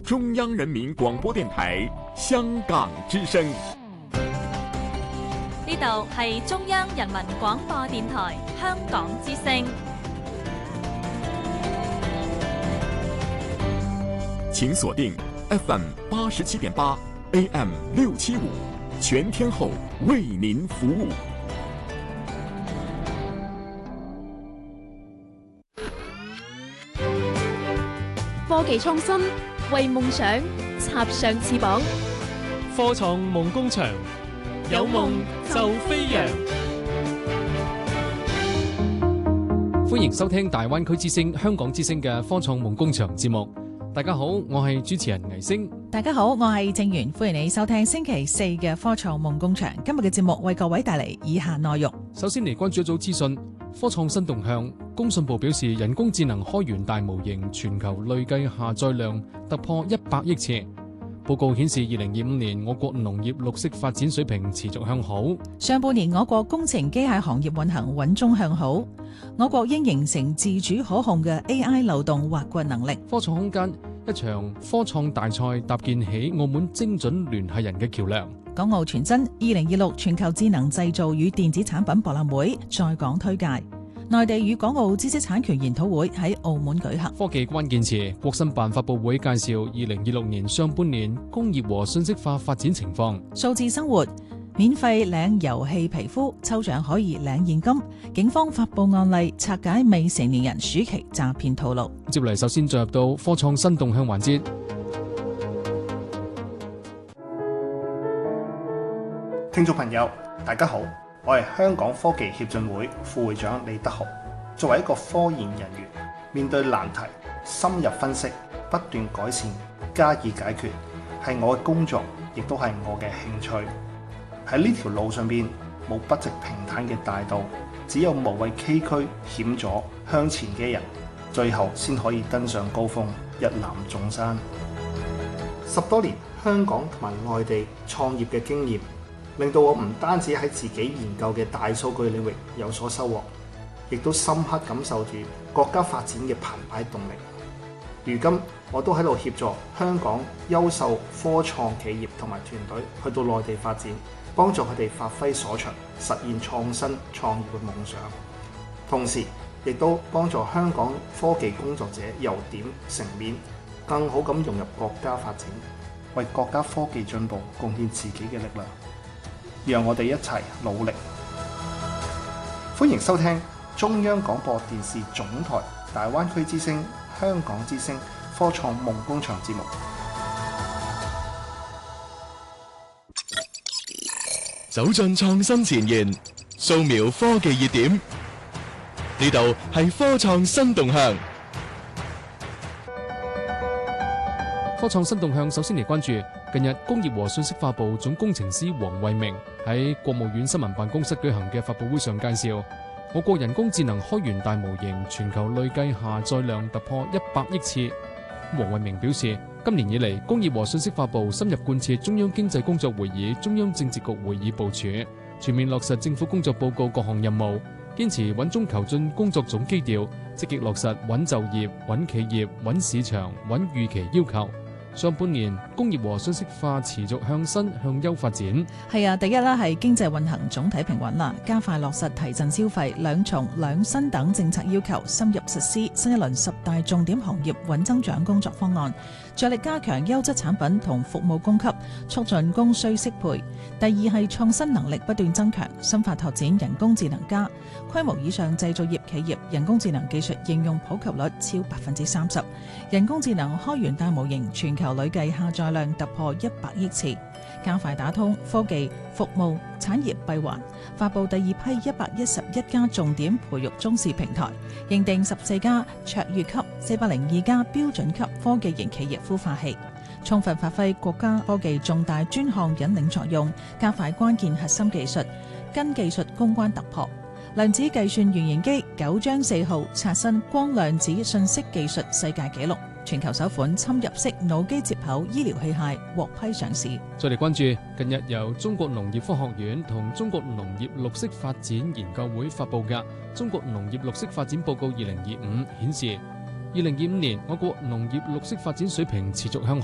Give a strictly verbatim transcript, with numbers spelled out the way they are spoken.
中央人民廣播電台香港之聲。 呢度係中央人民廣播電台香港之聲。 請鎖定 F M 八十七點八 A M 六七五，全天候為您服務。 科技創新，為夢想插上翅膀。 科創夢工場，有夢就飛揚。歡迎收聽大灣區之聲、香港之聲嘅科創夢工場節目。大家好，我係主持人倪星。 大家好，我係正源，歡迎你收聽星期四嘅科創夢工場。今日嘅節目為各位帶嚟以下內容。首先嚟關注一組資訊，科創新動向。工信部表示，人工智能開源大模型全球累計下載量突破一百億次。報告顯示，二零二五年我國農業綠色發展水平持續向好。上半年我國工程機械行業運行穩中向好。我國應形成自主可控嘅 A I 流動挖掘能力。科創空間一場科創大賽搭建起澳門精準聯繫人嘅橋梁。港澳傳真二零二六全球智能製造與電子產品博覽會在港推介。內地與港澳知識產權研討會喺澳門舉行。科技關鍵詞，國新辦發佈會介紹二零二六年上半年工業和信息化發展情況。數字生活，免費領遊戲皮膚，抽獎可以領現金。警方發佈案例，拆解未成年人暑期詐騙套路。接嚟首先進入到科創新動向環節。 聽眾朋友，大家好。我係香港科技協進會副會長李德豪。作為一個科研人員，面對難題，深入分析，不斷改善，加以解決，係我嘅工作，亦都係我嘅興趣。喺呢條路上邊，冇筆直平坦嘅大道，只有無畏崎嶇險阻向前嘅人，最後先可以登上高峰，一覽眾山。十多年香港同埋外地創業嘅經驗，令到我唔單止喺自己研究嘅大數據領域有所收穫，亦都深刻感受住國家發展嘅澎湃動力。如今我都喺度協助香港優秀科創企業同埋團隊去到內地發展，幫助佢哋發揮所長，實現創新創業嘅夢想。同時亦都幫助香港科技工作者由點成面，更好咁融入國家發展，為國家科技進步貢獻自己嘅力量。讓我哋一齊努力。歡迎收聽中央廣播電視總台大灣區之聲、香港之聲科創夢工場節目。 走進創新前沿，掃描科技熱點，呢度係科創新動向。 科創新動向，首先嚟關注近日工業和信息化部總工程師黃惠明喺國務院新聞辦公室舉行嘅發佈會上介紹，我國人工智能開源大模型全球累計下載量突破一百億次。黃惠明表示，今年以嚟，工業和信息化部深入貫徹中央經濟工作會議、中央政治局會議部署，全面落實政府工作報告各項任務，堅持穩中求進工作總基調，積極落實穩就業、穩企業、穩市場、穩預期要求。上半年工業和信息化持續向新向優發展。係啊，第一啦係經濟運行總體平穩啦，加快落實提振消費、兩重兩新等政策要求，深入實施新一輪十大重點行業穩增長工作方案，着力加強優質產品同服務供給，促進供需適配。第二係創新能力不斷增強，深化拓展人工智能加規模以上製造業企業人工智能技術應用普及率超百分之三十，人工智能開源大模型全球累計下載量突破一百億次，加快打通科技、服務、產業閉環，發布第二批一百一十一家重點培育中試平台，認定十四家卓越級、四百零二家標準級科技型企業孵化器，充分發揮國家科技重大專項引領作用，加快關鍵核心技術跟技術攻關突破。量子計算原型機九章四號刷新光量子信息技術世界紀錄。全球首款侵入式腦機接口醫療器械獲批上市。再嚟關注近日由中國農業科學院同中國農業綠色發展研究會發佈嘅《中國農業綠色發展報告二零二五》顯示，二零二五年我國農業綠色發展水平持續向